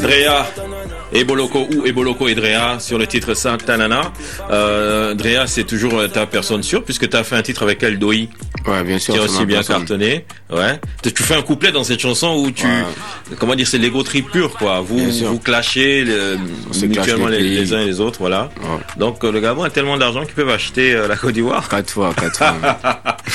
Drea, Eboloko ou Eboloko et Drea sur le titre Santanana. Drea, c'est toujours ta personne sûre puisque tu as fait un titre avec El Doi. Ouais, bien sûr. Qui a aussi bien cartonné. Ouais. Tu fais un couplet dans cette chanson où tu, comment dire, c'est l'ego trip pur, quoi. Vous clashez mutuellement les uns et les autres, voilà. Ouais. Donc le Gabon a tellement d'argent qu'ils peuvent acheter la Côte d'Ivoire. 4 fois.